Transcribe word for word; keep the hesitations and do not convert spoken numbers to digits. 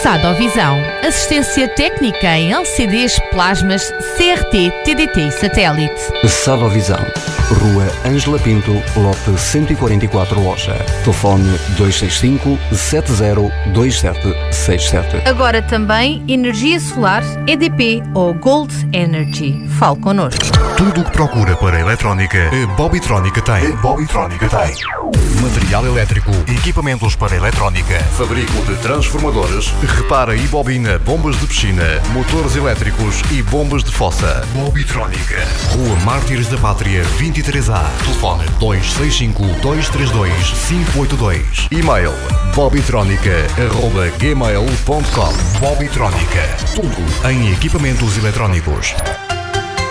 Sadovisão, assistência técnica em L C Ds, plasmas, C R T, T D T e satélite. Sadovisão, Rua Ângela Pinto, lote cento e quarenta e quatro, Loja. Telefone dois seis cinco, sete zero dois sete seis sete. Agora também energia solar, E D P ou Gold Energy. Fale connosco. Tudo o que procura para a eletrónica, a Bobitrónica tem. A Bobitrónica tem. Material elétrico, equipamentos para eletrónica, fabrico de transformadores, repara e bobina bombas de piscina, motores elétricos e bombas de fossa. Bobitrónica. Rua Mártires da Pátria vinte e três A. Telefone dois seis cinco, dois três dois, cinco oito dois. E-mail bobitrónica arroba gmail ponto com. Bobitrónica. Tudo em equipamentos eletrónicos.